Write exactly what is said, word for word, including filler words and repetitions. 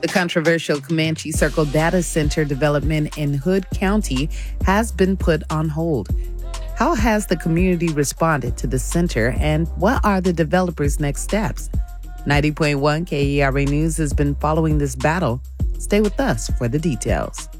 The controversial Comanche Circle data center development in Hood County has been put on hold. How has the community responded to the center, and what are the developers' next steps? ninety point one K E R A News has been following this battle. Stay with us for the details.